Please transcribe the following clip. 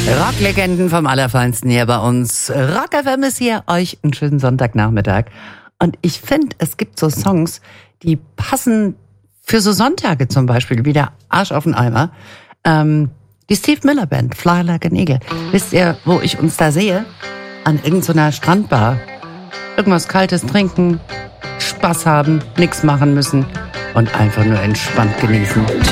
Rocklegenden vom Allerfeinsten hier bei uns. Rock FM ist hier, euch einen schönen Sonntagnachmittag. Und ich finde, es gibt so Songs, die passen für so Sonntage zum Beispiel, wie der Arsch auf den Eimer. Die Steve Miller Band, Fly Like an Eagle. Wisst ihr, wo ich uns da sehe? An irgendeiner Strandbar. Irgendwas Kaltes trinken, Spaß haben, nichts machen müssen und einfach nur entspannt genießen.